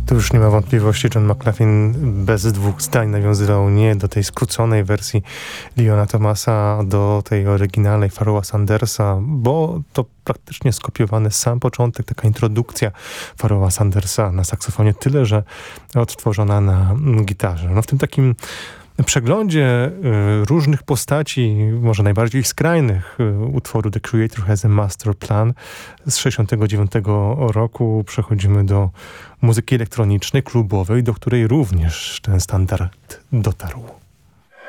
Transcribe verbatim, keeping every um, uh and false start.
Tu już nie ma wątpliwości, John McLaughlin bez dwóch zdań nawiązywał nie do tej skróconej wersji Leona Thomasa, do tej oryginalnej Pharoaha Sandersa, bo to praktycznie skopiowany sam początek, taka introdukcja Pharoaha Sandersa na saksofonie, tyle że odtworzona na gitarze. No w tym takim przeglądzie y, różnych postaci, może najbardziej skrajnych y, utworu The Creator Has a Master Plan z sześćdziesiątego dziewiątego roku przechodzimy do muzyki elektronicznej, klubowej, do której również ten standard dotarł.